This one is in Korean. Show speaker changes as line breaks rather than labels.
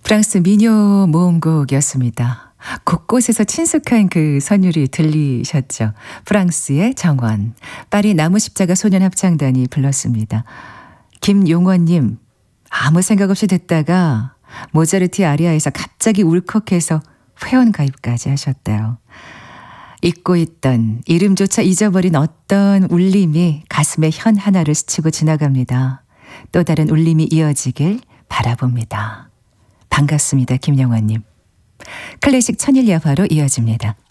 프랑스 민요 모음곡이었습니다. 곳곳에서 친숙한 그 선율이 들리셨죠. 프랑스의 정원, 파리 나무십자가 소년합창단이 불렀습니다. 김용원님, 아무 생각 없이 듣다가 모차르트 아리아에서 갑자기 울컥해서 회원가입까지 하셨대요. 잊고 있던 이름조차 잊어버린 어떤 울림이 가슴의 현 하나를 스치고 지나갑니다. 또 다른 울림이 이어지길 바라봅니다. 반갑습니다. 김영환님. 클래식 천일야화로 이어집니다.